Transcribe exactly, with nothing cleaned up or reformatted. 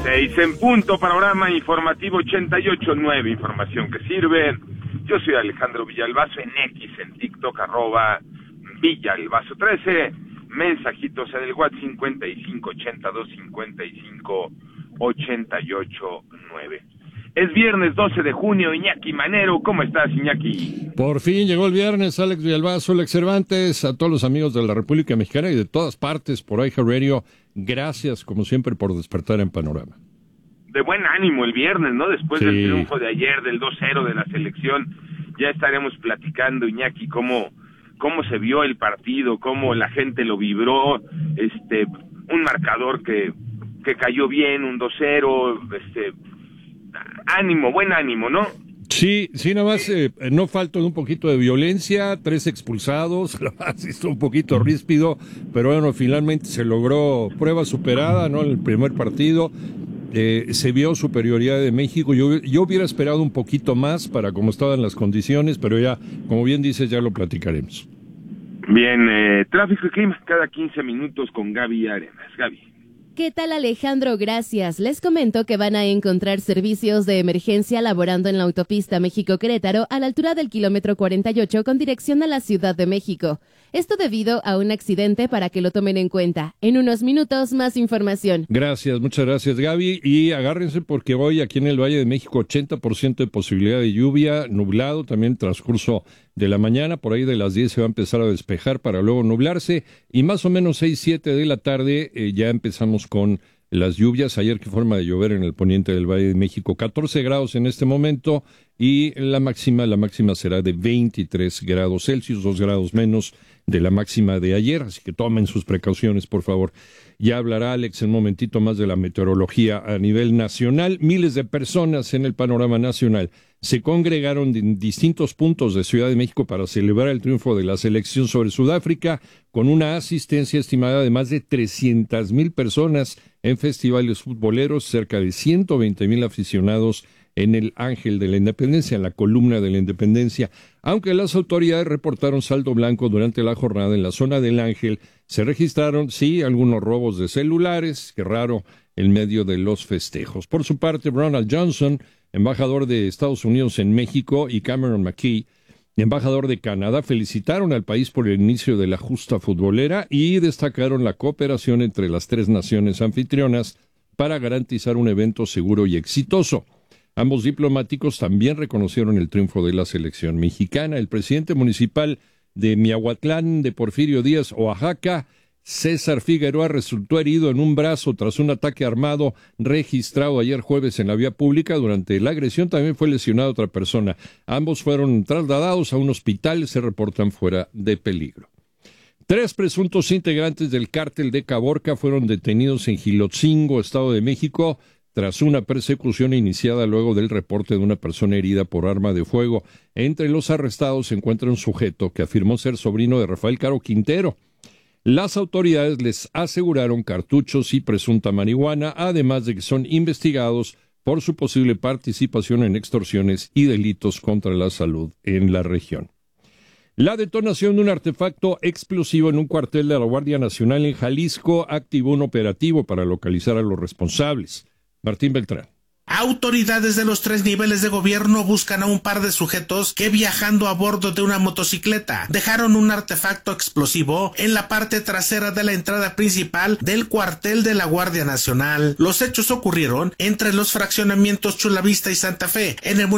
Seis en punto, panorama informativo ochenta y ocho nueve, información que sirve. Yo soy Alejandro Villalbazo, en X, en TikTok, arroba Villalbazo trece, mensajitos en el WhatsApp cincuenta y cinco ochenta y dos cincuenta y cinco ochenta y ocho nueve. Es viernes doce de junio, Iñaki Manero, ¿cómo estás, Iñaki? Por fin llegó el viernes, Alex Villalbazo, Alex Cervantes, a todos los amigos de la República Mexicana y de todas partes por iHeartRadio, gracias como siempre por despertar en Panorama. De buen ánimo el viernes, ¿no? Después sí. del triunfo de ayer, del dos cero de la selección, ya estaremos platicando, Iñaki, cómo, cómo se vio el partido, cómo la gente lo vibró, este, un marcador que, que cayó bien, un dos cero, este... ánimo, buen ánimo, ¿no? Sí, sí, nada más eh, no falta un poquito de violencia, tres expulsados, estuvo un poquito ríspido, pero bueno, finalmente se logró prueba superada, ¿no? En el primer partido eh, se vio superioridad de México. Yo, yo hubiera esperado un poquito más para cómo estaban las condiciones, pero ya, como bien dices, ya lo platicaremos. Bien, eh, tráfico y clima cada quince minutos con Gaby Arenas. Gaby. ¿Qué tal, Alejandro? Gracias. Les comento que van a encontrar servicios de emergencia laborando en la autopista México-Querétaro a la altura del kilómetro cuarenta y ocho con dirección a la Ciudad de México. Esto debido a un accidente, para que lo tomen en cuenta. En unos minutos, más información. Gracias, muchas gracias, Gaby. Y agárrense porque hoy aquí en el Valle de México ochenta por ciento de posibilidad de lluvia, nublado también transcurso de la mañana, por ahí de las diez se va a empezar a despejar para luego nublarse y más o menos seis, siete de la tarde eh, ya empezamos con las lluvias. Ayer qué forma de llover en el poniente del Valle de México, catorce grados en este momento y la máxima, la máxima será de veintitrés grados Celsius, dos grados menos de la máxima de ayer, así que tomen sus precauciones, por favor. Ya hablará Alex en un momentito más de la meteorología a nivel nacional. Miles de personas en el panorama nacional se congregaron en distintos puntos de Ciudad de México para celebrar el triunfo de la selección sobre Sudáfrica, con una asistencia estimada de más de trescientas mil personas en festivales futboleros, cerca de ciento veinte mil aficionados en el Ángel de la Independencia, en la columna de la Independencia. Aunque las autoridades reportaron saldo blanco durante la jornada en la zona del Ángel, se registraron, sí, algunos robos de celulares, qué raro, en medio de los festejos. Por su parte, Ronald Johnson, embajador de Estados Unidos en México, y Cameron McKee, embajador de Canadá, felicitaron al país por el inicio de la justa futbolera y destacaron la cooperación entre las tres naciones anfitrionas para garantizar un evento seguro y exitoso. Ambos diplomáticos también reconocieron el triunfo de la selección mexicana. El presidente municipal de Miahuatlán de Porfirio Díaz, Oaxaca, César Figueroa, resultó herido en un brazo tras un ataque armado registrado ayer jueves en la vía pública. Durante la agresión también fue lesionada otra persona. Ambos fueron trasladados a un hospital y se reportan fuera de peligro. Tres presuntos integrantes del cártel de Caborca fueron detenidos en Gilotzingo, Estado de México, tras una persecución iniciada luego del reporte de una persona herida por arma de fuego. Entre los arrestados se encuentra un sujeto que afirmó ser sobrino de Rafael Caro Quintero. Las autoridades les aseguraron cartuchos y presunta marihuana, además de que son investigados por su posible participación en extorsiones y delitos contra la salud en la región. La detonación de un artefacto explosivo en un cuartel de la Guardia Nacional en Jalisco activó un operativo para localizar a los responsables. Martín Beltrán. Autoridades de los tres niveles de gobierno buscan a un par de sujetos que, viajando a bordo de una motocicleta, dejaron un artefacto explosivo en la parte trasera de la entrada principal del cuartel de la Guardia Nacional. Los hechos ocurrieron entre los fraccionamientos Chulavista y Santa Fe, en el